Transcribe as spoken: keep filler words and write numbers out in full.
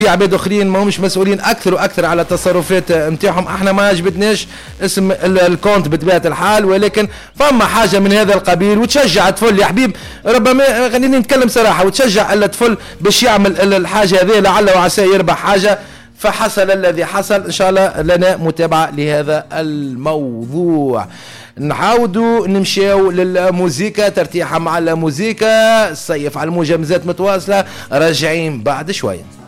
في عباد اخرين ما همش مسؤولين اكثر واكثر على التصرفات نتاعهم. احنا ما عجبتناش اسم الكونت بطبيعه الحال، ولكن فما حاجه من هذا القبيل وتشجع الطفل يا حبيب. ربما خليني نتكلم صراحه، وتشجع الطفل باش يعمل الحاجه هذه لعل وعسى يربح حاجه. فحصل الذي حصل. ان شاء الله لنا متابعه لهذا الموضوع. نعاودوا نمشيو للموزيكا، ترتيحه مع الموزيكا. الصيف على الموجة مازالت متواصله، راجعين بعد شويه.